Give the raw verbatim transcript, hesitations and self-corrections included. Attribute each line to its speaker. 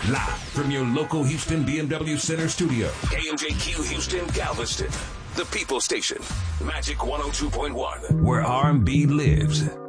Speaker 1: Live from your local Houston B M W Center studio. K M J Q Houston, Galveston. The People Station. Magic one oh two point one. Where R and B lives.